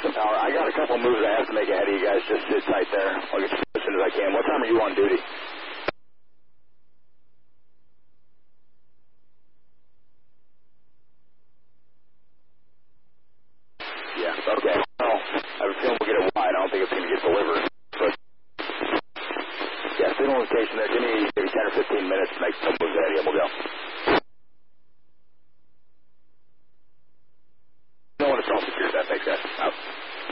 some power. I got a couple moves I have to make ahead of you guys. Just sit tight there. I'll get you as soon as I can. What time are you on duty? Yeah, okay. Well, I have a feeling we'll get it wide. I don't think it's going to get delivered.